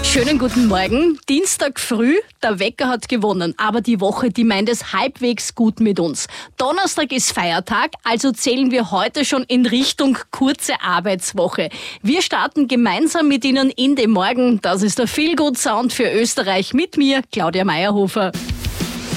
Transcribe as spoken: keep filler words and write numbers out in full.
Schönen guten Morgen. Dienstag früh, der Wecker hat gewonnen, aber die Woche, die meint es halbwegs gut mit uns. Donnerstag ist Feiertag, also zählen wir heute schon in Richtung kurze Arbeitswoche. Wir starten gemeinsam mit Ihnen in den Morgen. Das ist der Feel Good Sound für Österreich mit mir, Claudia Meyerhofer.